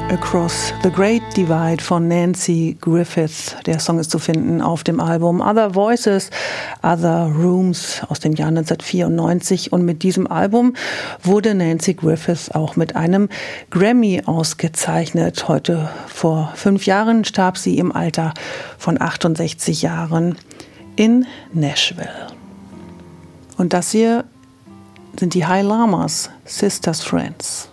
Across the Great Divide von Nanci Griffith. Der Song ist zu finden auf dem Album Other Voices, Other Rooms aus dem Jahr 1994. Und mit diesem Album wurde Nanci Griffith auch mit einem Grammy ausgezeichnet. Heute vor 5 Jahren starb sie im Alter von 68 Jahren in Nashville. Und das hier sind die High Llamas, Sisters Friends.